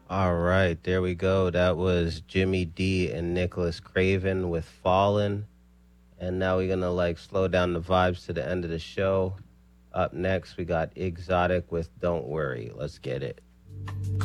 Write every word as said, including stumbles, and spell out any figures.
All right, there we go. That was Jimmy D and Nicholas Craven with Fallen. And now we're gonna like slow down the vibes to the end of the show. Up next, we got Exotic with Don't Worry. Let's get it.